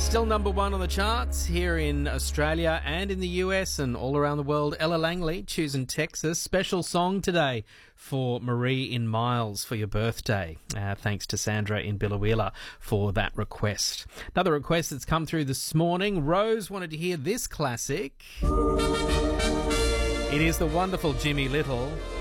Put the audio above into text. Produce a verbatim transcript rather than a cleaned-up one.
Still number one on the charts here in Australia and in the U S and all around the world. Ella Langley, choosing Texas. Special song today for Marie in Miles for your birthday. Uh, thanks to Sandra in Biloela for that request. Another request that's come through this morning. Rose wanted to hear this classic. It is the wonderful Jimmy Little.